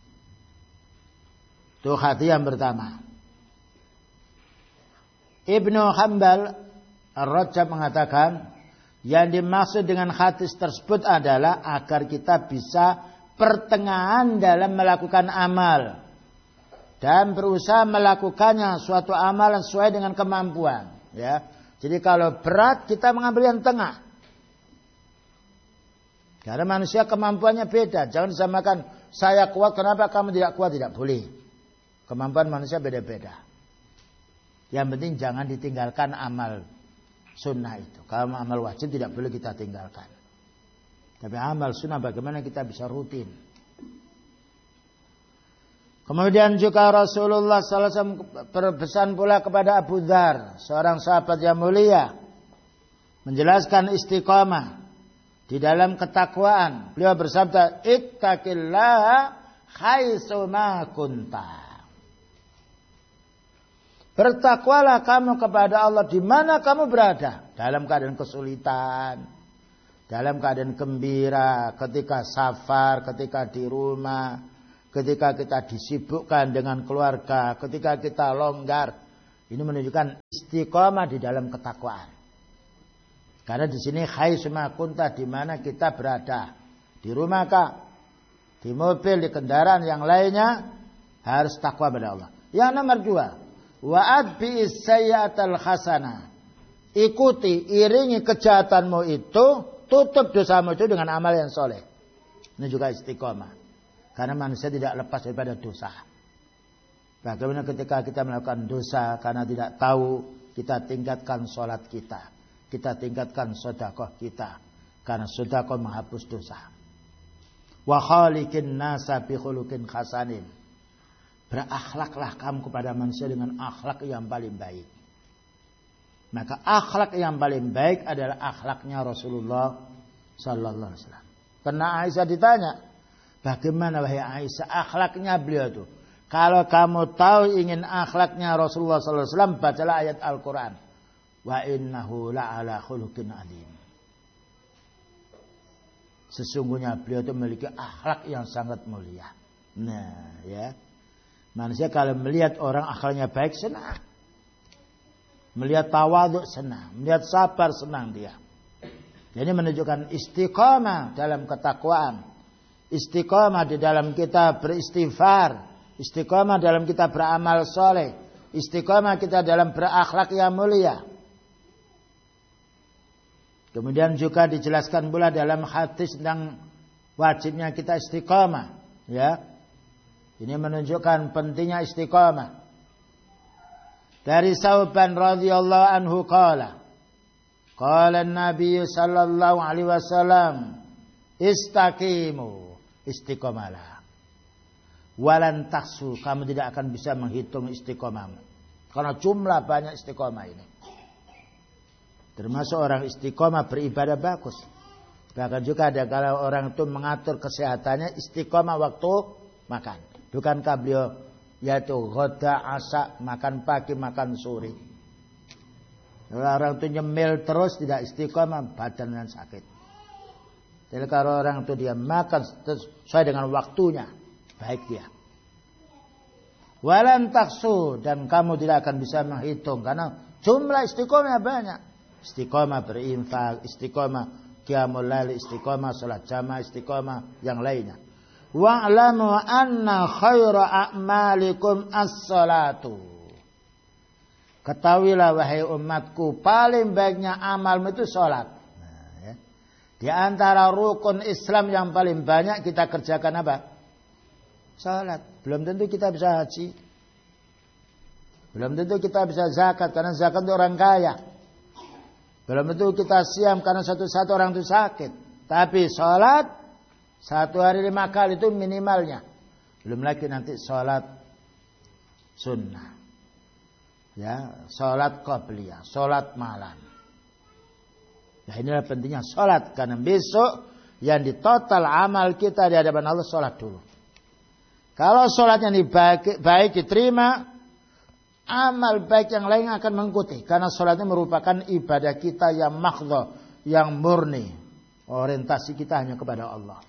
Itu hadis yang pertama. Ibnu Hanbal Ar-Rajab mengatakan, yang dimaksud dengan hadis tersebut adalah agar kita bisa pertengahan dalam melakukan amal dan berusaha melakukannya suatu amalan sesuai dengan kemampuan. Ya, jadi kalau berat kita mengambil yang tengah. Karena manusia kemampuannya beda. Jangan disamakan saya kuat, kenapa kamu tidak kuat, tidak boleh. Kemampuan manusia beda-beda. Yang penting jangan ditinggalkan amal sunnah itu. Kalau amal wajib tidak boleh kita tinggalkan. Tapi amal sunnah bagaimana kita bisa rutin. Kemudian juga Rasulullah sallallahu alaihi wasallam berpesan pula kepada Abu Dzar, seorang sahabat yang mulia, menjelaskan istiqamah di dalam ketakwaan. Beliau bersabda, ittaqillaha haitsu ma kunta. Bertakwalah kamu kepada Allah di mana kamu berada, dalam keadaan kesulitan, dalam keadaan gembira, ketika safar, ketika di rumah, ketika kita disibukkan dengan keluarga, ketika kita longgar. Ini menunjukkan istiqomah di dalam ketakwaan. Karena di sini haitsuma kunta, di mana kita berada, di rumah kah, di mobil, di kendaraan yang lainnya, harus takwa pada Allah. Yang nomor dua, wa'ad bi'is sayyi'atal hasanah. Ikuti, iringi kejahatanmu itu, tutup dosamu itu dengan amal yang soleh. Ini juga istiqomah. Karena manusia tidak lepas daripada dosa. Bagaimana ketika kita melakukan dosa karena tidak tahu, kita tingkatkan sholat kita. Kita tingkatkan sedekah kita. Karena sedekah menghapus dosa. Wa khaliqin nasa bi khuluqin hasanin. Berakhlaklah kamu kepada manusia dengan akhlak yang paling baik. Maka akhlak yang paling baik adalah akhlaknya Rasulullah sallallahu alaihi wasallam. Pernah Aisyah ditanya, bagaimana wahai Aisyah akhlaknya beliau itu? Kalau kamu tahu ingin akhlaknya Rasulullah sallallahu alaihi wasallam, bacalah ayat Al-Qur'an. Wa innahu la'ala khuluqin adzim. Sesungguhnya beliau itu memiliki akhlak yang sangat mulia. Nah, ya. Manusia kalau melihat orang akhlaknya baik senang. Melihat tawadhu senang, melihat sabar senang dia. Jadi menunjukkan istiqamah dalam ketakwaan. Istiqamah di dalam kita beristighfar, istiqamah dalam kita beramal soleh, istiqamah kita dalam berakhlak yang mulia. Kemudian juga dijelaskan pula dalam hadis tentang wajibnya kita istiqamah, ya. Ini menunjukkan pentingnya istiqamah. Dari Sauban radhiyallahu anhu qala, qala an-nabiy sallallahu alaihi wasallam, istaqimu, istiqamalah. Walan tahsu, kamu tidak akan bisa menghitung istiqamahmu. Karena jumlah banyak istiqamah ini. Termasuk orang istiqomah beribadah bagus. Bahkan juga ada kalau orang itu mengatur kesehatannya istiqomah waktu makan. Bukankah beliau yaitu ghoda, asa, makan pagi, makan sore. Kalau orang itu nyemil terus tidak istiqomah, badannya sakit. Jadi kalau orang itu dia makan sesuai dengan waktunya, baik dia. Walan taksu, dan kamu tidak akan bisa menghitung karena jumlah istiqomah banyak. Istiqomah berinfak, istiqomah qiyamul lail, istiqomah salat jamaah, istiqomah yang lainnya. Wa'lamu anna khaira a'malikum as-salatu. Ketahuilah wahai umatku, paling baiknya amalmu itu salat. Nah, ya. Di antara rukun Islam yang paling banyak kita kerjakan apa? Salat. Belum tentu kita bisa haji. Belum tentu kita bisa zakat karena zakat itu orang kaya. Belum tentu kita siam karena satu-satu orang itu sakit. Tapi sholat satu hari lima kali itu minimalnya. Belum lagi nanti sholat sunnah. Ya, sholat qabliyah, sholat malam. Nah inilah pentingnya sholat. Karena besok yang di total amal kita di hadapan Allah sholat dulu. Kalau sholatnya ini baik, baik diterima, amal baik yang lain akan mengikuti. Karena sholatnya merupakan ibadah kita yang makhdha, yang murni. Orientasi kita hanya kepada Allah.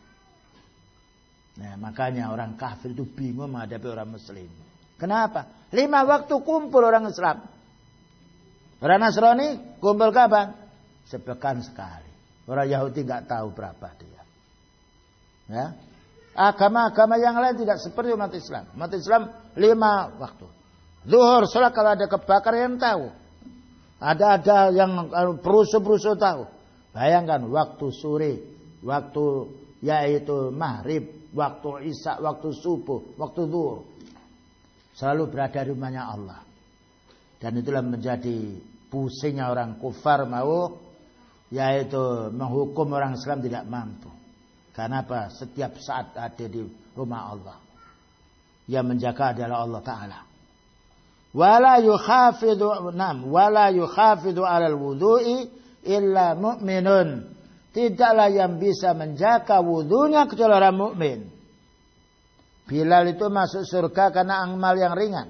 Nah makanya orang kafir itu bingung menghadapi orang muslim. Kenapa? Lima waktu kumpul orang Islam. Orang Nasrani kumpul kapan? Sepekan sekali. Orang Yahudi nggak tahu berapa dia. Ya. Agama-agama yang lain tidak seperti umat Islam. Umat Islam lima waktu. Zuhur, sholat kalau ada kebakaran yang tahu. Ada-ada yang perusuh-perusuh tahu. Bayangkan waktu sore, waktu yaitu maghrib, waktu isya, waktu subuh, waktu zuhur. Selalu berada di rumahnya Allah. Dan itulah menjadi pusingnya orang kufar mau yaitu menghukum orang Islam tidak mampu. Karena apa? Setiap saat ada di rumah Allah. Yang menjaga adalah Allah Ta'ala. Wala yukhafidhu nam wala yukhafidhu 'alal wudu'i illa mu'minun. Tidaklah yang bisa menjaga wudunya kecuali orang mukmin. Bilal itu masuk surga karena amal yang ringan.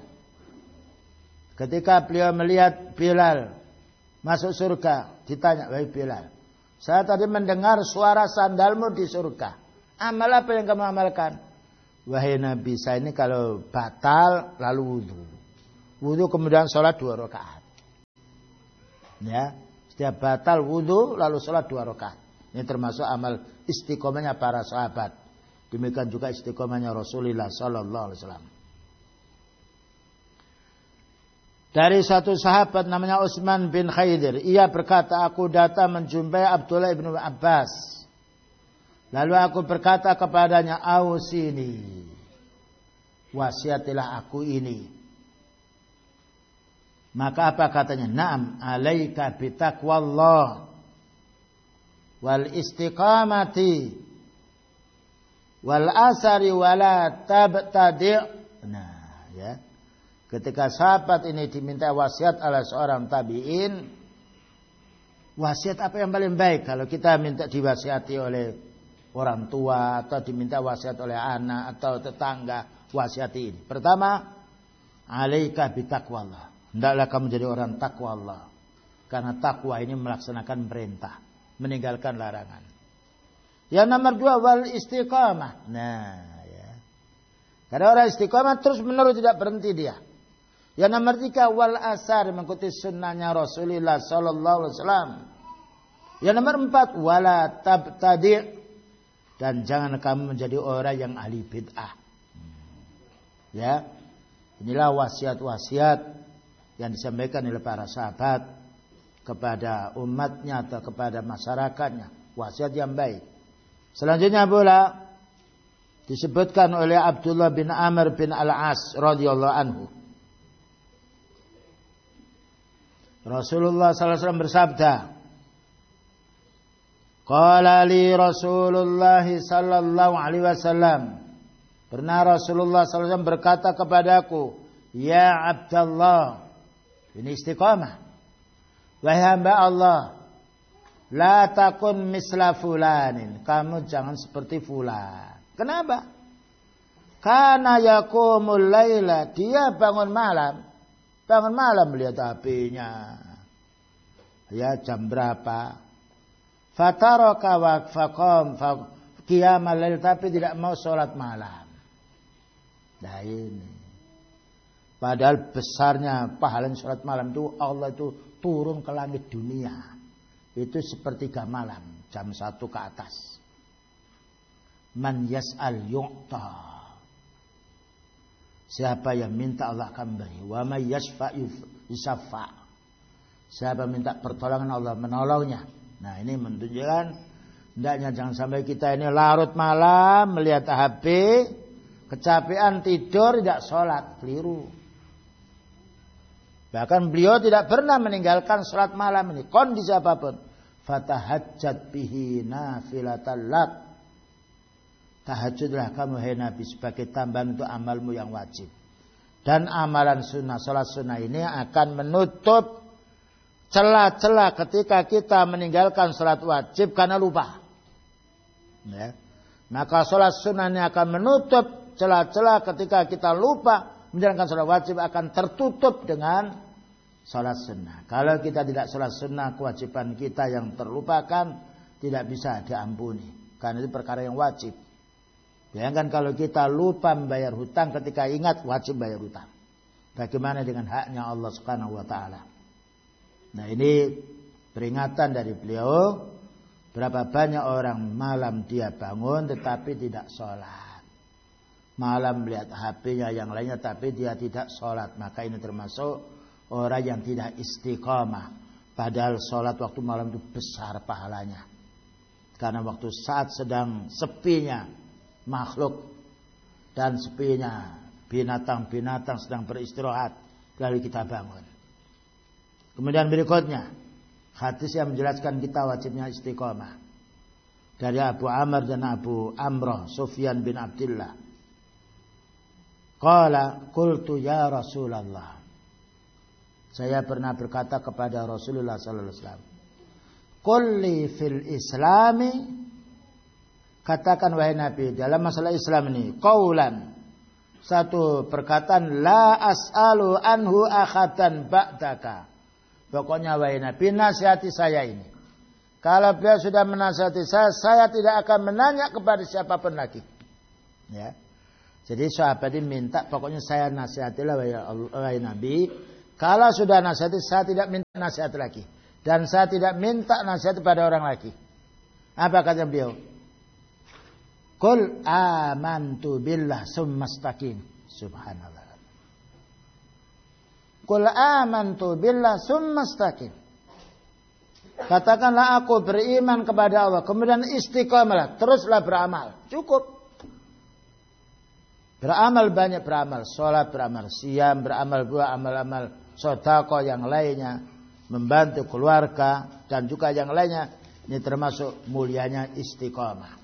Ketika beliau melihat Bilal masuk surga, ditanya, "Wahai Bilal, saya tadi mendengar suara sandalmu di surga. Amal apa yang kamu amalkan?" "Wahai Nabi, saya ini kalau batal lalu wudu. wudu kemudian sholat dua rakaat. Ya, setiap batal wudu lalu sholat dua rakaat. Ini termasuk amal istiqomahnya para sahabat. Demikian juga istiqomahnya Rasulullah sallallahu alaihi wasallam. Dari satu sahabat namanya Utsman bin Khaidir, ia berkata, aku datang menjumpai Abdullah bin Abbas. Lalu aku berkata kepadanya, ausini, wasiatilah aku ini. Maka apa katanya? Naam, alaika bitaqwallah wal istiqamati wal asari wala tabtadi'. Nah, ya. Ketika sahabat ini diminta wasiat oleh seorang tabi'in, wasiat apa yang paling baik kalau kita minta diwasiati oleh orang tua atau diminta wasiat oleh anak atau tetangga, wasiati ini. Pertama, alaika bitaqwallah. Hendaklah kamu jadi orang takwa Allah. Karena takwa ini melaksanakan perintah, meninggalkan larangan. Yang nomor dua, wal istiqamah. Nah, ya. Karena orang istiqamah terus menerus tidak berhenti dia. Yang nomor tiga, wal asar, mengikuti sunnahnya Rasulullah sallallahu alaihi wasallam. Yang nomor empat, wala tabtadi', dan jangan kamu menjadi orang yang ahli bid'ah. Ya, inilah wasiat-wasiat yang disampaikan oleh para sahabat kepada umatnya atau kepada masyarakatnya, wasiat yang baik. Selanjutnya pula disebutkan oleh Abdullah bin Amr bin Al-As radhiyallahu anhu, Rasulullah sallallahu alaihi wasallam bersabda, qala li Rasulullah sallallahu alaihi wasallam, pernah Rasulullah sallallahu alaihi wasallam berkata kepadaku, ya Abdullah, ini istiqamah, wahai hamba Allah, la takun misla fulanin, kamu jangan seperti fulan. Kenapa? Karena yaqumul laila, dia bangun malam, bangun malam melihat H P-nya. Ya, jam berapa? Fataraka wa faqam qiyamal lail, tapi tidak mau sholat malam. Nah ini. Padahal besarnya pahala sholat malam itu, Allah itu turun ke langit dunia. Itu sepertiga malam, jam satu ke atas. Man yas'al yu'ta. Siapa yang minta Allah akan beri. Wa may yashfa' yusaffa. Siapa minta pertolongan Allah menolongnya. Nah ini menunjukkan hendaknya jangan sampai kita ini larut malam melihat H P, kecapean tidur tidak sholat, keliru. Bahkan beliau tidak pernah meninggalkan sholat malam ini, kondisi apapun. Fatahajjat bihi nafilatan lak. Tahajudlah kamu hai Nabi sebagai tambahan untuk amalmu yang wajib. Dan amalan sunnah, sholat sunnah ini akan menutup celah-celah ketika kita meninggalkan sholat wajib karena lupa. Ya. Maka sholat sunnah ini akan menutup celah-celah ketika kita lupa menjalankan sholat wajib, akan tertutup dengan sholat sunnah. Kalau kita tidak sholat sunnah, kewajiban kita yang terlupakan tidak bisa diampuni. Karena itu perkara yang wajib. Bayangkan kalau kita lupa membayar hutang, ketika ingat wajib bayar hutang. Bagaimana dengan haknya Allah Subhanahu wa taala? Nah, ini peringatan dari beliau. Berapa banyak orang malam dia bangun tetapi tidak sholat. Malam melihat H P-nya yang lainnya tapi dia tidak sholat. Maka ini termasuk orang yang tidak istiqamah. Padahal sholat waktu malam itu besar pahalanya. Karena waktu saat sedang sepinya makhluk dan sepinya binatang-binatang sedang beristirahat, lalu kita bangun. Kemudian berikutnya hadis yang menjelaskan kita wajibnya istiqamah dari Abu Amr dan Abu Amrah Sufyan bin Abdullah. Qala qultu ya Rasulullah, saya pernah berkata kepada Rasulullah sallallahu alaihi wasallam, qulli fil islami, katakan wahai Nabi dalam masalah Islam ini, qaulan, satu perkataan, la as'alu anhu akhadan ba'daka. Pokoknya wahai Nabi, nasihati saya ini. Kalau beliau sudah menasihati saya, saya tidak akan menanya kepada siapapun lagi. Ya. Jadi sahabat ini minta, pokoknya saya nasihatilah wahai Nabi. Kalau sudah nasihati, saya tidak minta nasihat lagi. Dan saya tidak minta nasihat pada orang lagi. Apa kata beliau? Qul amantu billah summa istaqim. Subhanallah. Qul amantu billah summa istaqim. Katakanlah aku beriman kepada Allah, kemudian istiqamalah, teruslah beramal. Cukup. Beramal banyak beramal, sholat beramal, siam beramal, buah amal-amal sedekah yang lainnya, membantu keluarga dan juga yang lainnya. Ini termasuk mulianya istiqamah.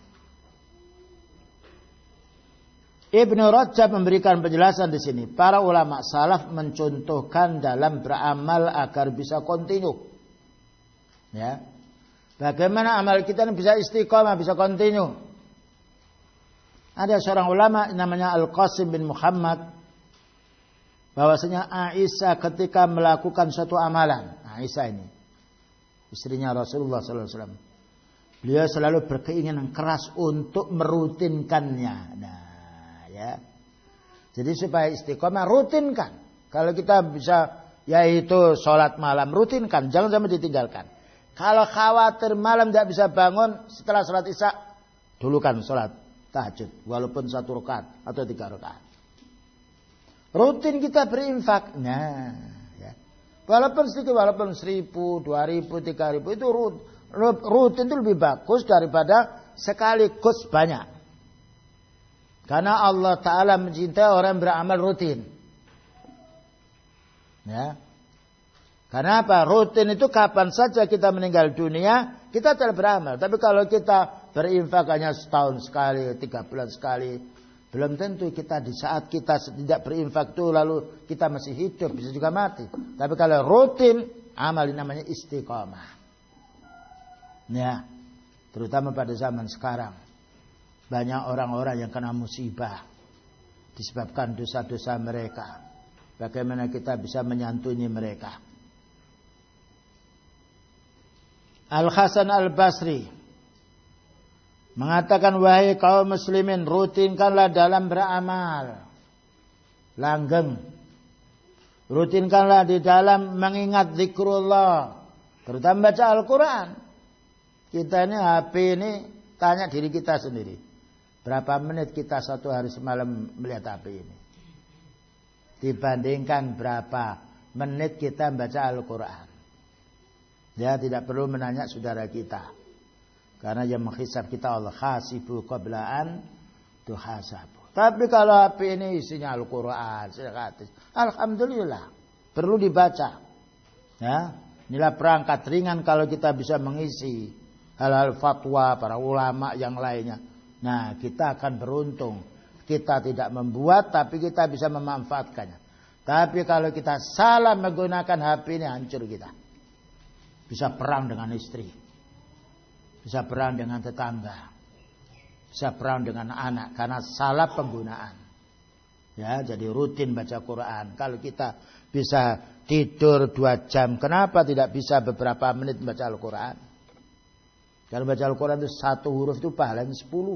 Ibnu Rajab memberikan penjelasan di sini. Para ulama salaf mencontohkan dalam beramal agar bisa kontinu. Ya, bagaimana amal kita ini bisa istiqamah, bisa kontinu? Ada seorang ulama namanya Al-Qasim bin Muhammad, bahwasanya Aisyah ketika melakukan suatu amalan, Aisyah ini istrinya Rasulullah sallallahu alaihi wasallam, beliau selalu berkeinginan keras untuk merutinkannya. Nah, ya. Jadi supaya istiqomah, rutinkan. Kalau kita bisa, yaitu sholat malam, rutinkan, jangan sampai ditinggalkan. Kalau khawatir malam tidak bisa bangun setelah sholat isya, dulukan sholat tahajud, walaupun satu rakaat atau tiga rakaat. Rutin kita berinfak, nah, ya. Walaupun sedikit, walaupun seribu, dua ribu, tiga ribu, itu rutin itu lebih bagus daripada sekaligus banyak. Karena Allah Ta'ala mencintai orang yang beramal rutin. Ya. Karena apa? Rutin itu kapan saja kita meninggal dunia, kita telah beramal. Tapi kalau kita berinfak hanya setahun sekali, tiga bulan sekali, belum tentu kita di saat kita tidak berinfak itu lalu kita masih hidup, bisa juga mati. Tapi kalau rutin, amal ini namanya istiqamah. Ya, terutama pada zaman sekarang, banyak orang-orang yang kena musibah disebabkan dosa-dosa mereka. Bagaimana kita bisa menyantuni mereka? Al-Hasan Al-Basri mengatakan, wahai kaum muslimin, rutinkanlah dalam beramal. Langgeng. Rutinkanlah di dalam mengingat zikrullah. Terutama baca Al-Quran. Kita ini H P ini, tanya diri kita sendiri. Berapa menit kita satu hari semalam melihat H P ini? Dibandingkan berapa menit kita baca Al-Quran. Ya, tidak perlu menanya saudara kita. Karena yang menghisab kita Allah, hasibu qablaan tuhasabu. Tapi kalau H P ini isinya Al-Quran, alhamdulillah, perlu dibaca. Ya, inilah perangkat ringan kalau kita bisa mengisi hal-hal fatwa para ulama yang lainnya. Nah, kita akan beruntung. Kita tidak membuat, tapi kita bisa memanfaatkannya. Tapi kalau kita salah menggunakan H P ini, hancur kita. Bisa perang dengan istri, bisa perang dengan tetangga, bisa perang dengan anak karena salah penggunaan. Ya, jadi rutin baca Quran. Kalau kita bisa tidur dua jam, kenapa tidak bisa beberapa menit baca Al-Quran? Kalau baca Al-Quran itu satu huruf itu pahalanya sepuluh.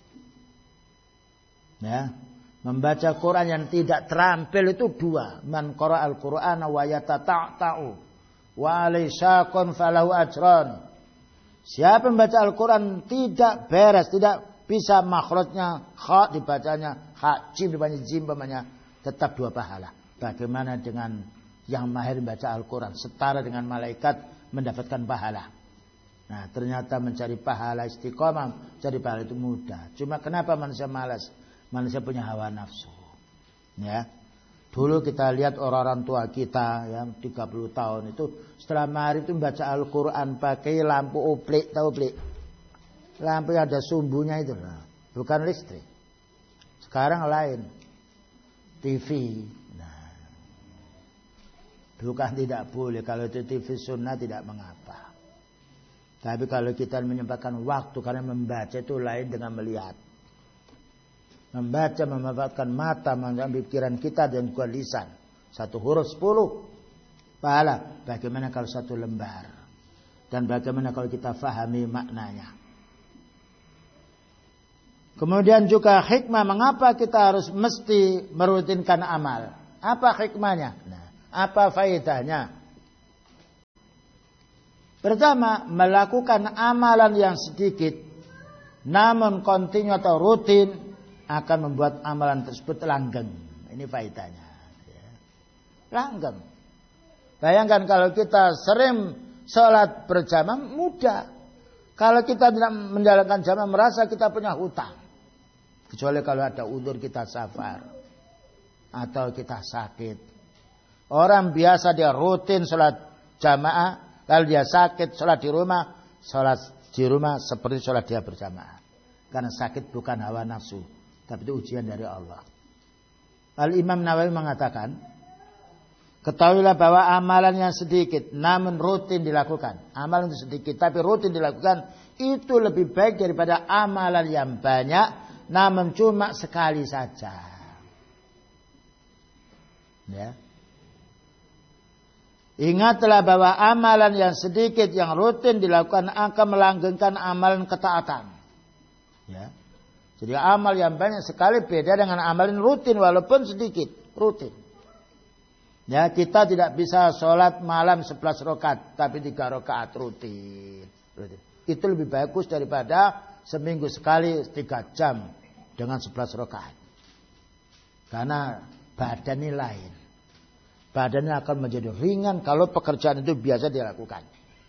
Ya, membaca Quran yang tidak terampil itu dua. Man qara al-Qur'ana wa yatata'ta'u wa alaysakun falahu ajran. Siapa membaca Al-Quran tidak beres, tidak bisa makhrajnya kha dibacanya kha, jim dibacanya jim namanya, tetap dua pahala. Bagaimana dengan yang mahir membaca Al-Quran, setara dengan malaikat mendapatkan pahala. Nah, ternyata mencari pahala istiqomah, mencari pahala itu mudah. Cuma kenapa manusia malas? Manusia punya hawa nafsu. Ya. Dulu kita lihat orang-orang tua kita yang tiga puluh tahun itu setelah mahari itu membaca Al-Quran pakai lampu oplik, tahu oplik? Lampu yang ada sumbunya itu, bukan listrik. Sekarang lain, T V. Nah, bukan tidak boleh, kalau itu T V sunnah tidak mengapa. Tapi kalau kita menyempatkan waktu karena membaca itu lain dengan melihat. Membaca memanfaatkan mata, memanfaatkan pikiran kita dan juga lisan. Satu huruf sepuluh pahala. Bagaimana kalau satu lembar? Dan bagaimana kalau kita fahami maknanya? Kemudian juga hikmah mengapa kita harus mesti merutinkan amal. Apa hikmahnya? Nah, apa faedahnya? Pertama, melakukan amalan yang sedikit namun kontinu atau rutin akan membuat amalan tersebut langgeng. Ini faedahnya. Langgeng. Bayangkan kalau kita sering sholat berjamaah, mudah. Kalau kita tidak menjalankan jamaah, merasa kita punya hutang. Kecuali kalau ada udzur, kita safar atau kita sakit. Orang biasa dia rutin sholat jamaah, lalu dia sakit sholat di rumah, sholat di rumah seperti sholat dia berjamaah. Karena sakit bukan hawa nafsu, tapi itu ujian dari Allah. Al-Imam Nawawi mengatakan, ketahuilah bahwa amalan yang sedikit namun rutin dilakukan, amalan itu sedikit tapi rutin dilakukan, itu lebih baik daripada amalan yang banyak namun cuma sekali saja. Ya. Ingatlah bahwa amalan yang sedikit yang rutin dilakukan akan melanggengkan amalan ketaatan. Ya. Jadi amal yang banyak sekali beda dengan amalan rutin walaupun sedikit, rutin. Ya, kita tidak bisa sholat malam sebelas rakaat tapi tiga rakaat rutin. rutin. Itu lebih bagus daripada seminggu sekali tiga jam dengan sebelas rakaat. Karena badannya lain. Badannya akan menjadi ringan kalau pekerjaan itu biasa dilakukan.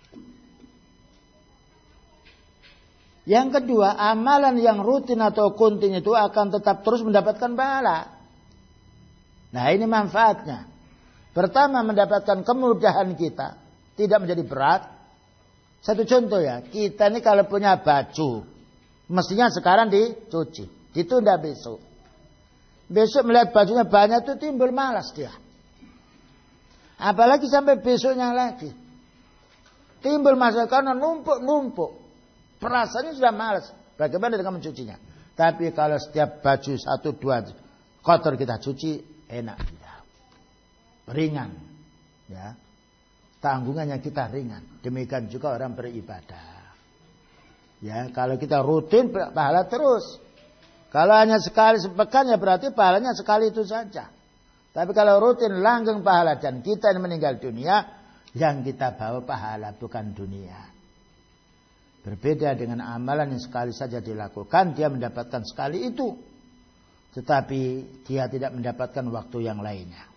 Yang kedua, amalan yang rutin atau kontinu itu akan tetap terus mendapatkan pahala. Nah, ini manfaatnya. Pertama, mendapatkan kemudahan kita, tidak menjadi berat. Satu contoh ya, kita ini kalau punya baju, mestinya sekarang dicuci, ditunda besok. Besok melihat bajunya banyak itu timbul malas dia. Apalagi sampai besoknya lagi. Timbul masalah karena numpuk-numpuk. Perasaannya sudah malas. Bagaimana dengan mencucinya? Tapi kalau setiap baju satu dua kotor kita cuci, enak kita. Ringan. Ya. Tanggungannya kita ringan. Demikian juga orang beribadah. Ya, kalau kita rutin pahala terus. Kalau hanya sekali sepekan ya berarti pahalanya sekali itu saja. Tapi kalau rutin langgeng pahala dan kita yang meninggal dunia, yang kita bawa pahala bukan dunia. Berbeda dengan amalan yang sekali saja dilakukan, dia mendapatkan sekali itu. Tetapi dia tidak mendapatkan waktu yang lainnya.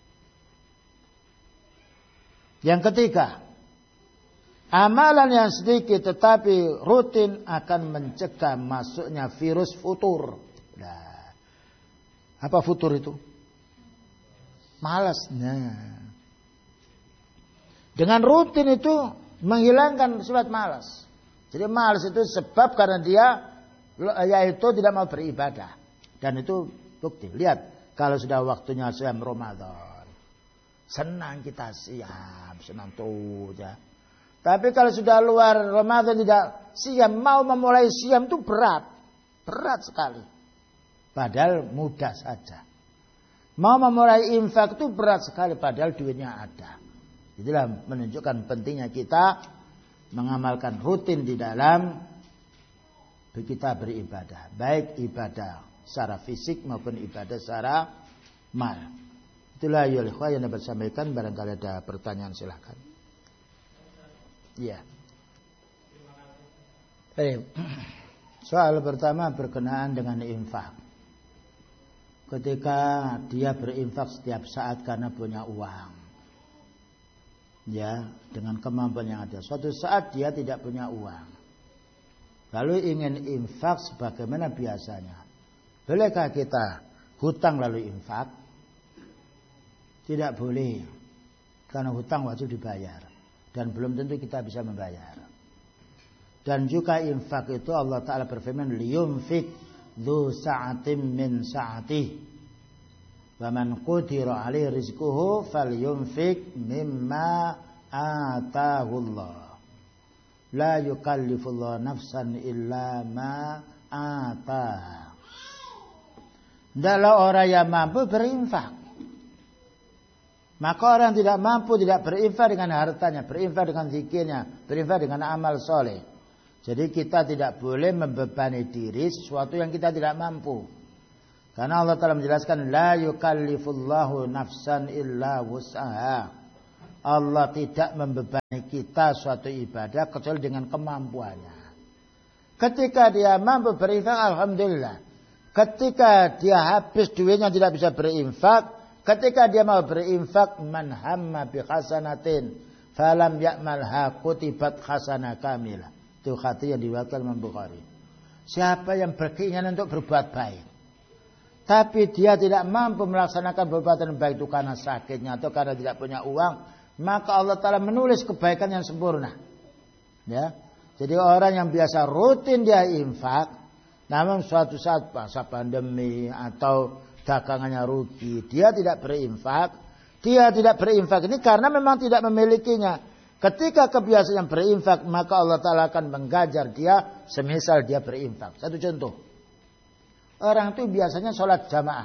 Yang ketiga, amalan yang sedikit tetapi rutin akan mencegah masuknya virus futur. Nah, apa futur itu? Malasnya. Dengan rutin itu menghilangkan sifat malas. Jadi malas itu sebab karena dia yaitu tidak mau beribadah. Dan itu bukti. Lihat kalau sudah waktunya siam Ramadan. Senang kita siam, senang tuh ya. Tapi kalau sudah luar Ramadan tidak siam, mau memulai siam itu berat. Berat sekali. Padahal mudah saja. Mau memulai infak itu berat sekali padahal duitnya ada. Itulah menunjukkan pentingnya kita mengamalkan rutin di dalam kita beribadah. Baik ibadah secara fisik maupun ibadah secara mal. Itulah ya ikhwah yang dapat sampaikan. Barangkali ada pertanyaan silakan. Iya. Baik. Soal pertama berkenaan dengan infak. Ketika dia berinfak setiap saat karena punya uang. Ya, dengan kemampuan yang ada. Suatu saat dia tidak punya uang. Lalu ingin infak sebagaimana biasanya. Bolehkah kita hutang lalu infak? Tidak boleh. Karena hutang wajib dibayar. Dan belum tentu kita bisa membayar. Dan juga infak itu Allah Ta'ala berfirman, liyunfik dzu sa'atim min sa'atih. Wa man qudira 'alaihi rizquhu falyunfik mimma ataahu Allah. La yukallifullahu nafsan illa ma ataaha. Hendaklah orang yang mampu berinfak. Maka orang yang tidak mampu tidak berinfak dengan hartanya, berinfak dengan zikirnya, berinfak dengan amal soleh. Jadi kita tidak boleh membebani diri sesuatu yang kita tidak mampu. Karena Allah Ta'ala menjelaskan la yukallifullahu nafsan illa wus'aha. Allah tidak membebani kita suatu ibadah kecuali dengan kemampuannya. Ketika dia mampu berinfak, alhamdulillah. Ketika dia habis duitnya tidak bisa berinfak, ketika dia mau berinfak, man hamma bi hasanatin falam ya'malha kutibat hasanah kamilah. Itu hadis yang diriwayatkan Imam Bukhari. Siapa yang berkeinginan untuk berbuat baik, tapi dia tidak mampu melaksanakan perbuatan baik itu karena sakitnya atau karena tidak punya uang, maka Allah Ta'ala menulis kebaikan yang sempurna. Ya. Jadi orang yang biasa rutin dia infak, namun suatu saat masa pandemi atau dagangannya rugi, dia tidak berinfak. Dia tidak berinfak ini karena memang tidak memilikinya. Ketika kebiasaan berinfak, maka Allah Ta'ala akan menggajar dia semisal dia berinfak. Satu contoh. Orang itu biasanya sholat jamaah.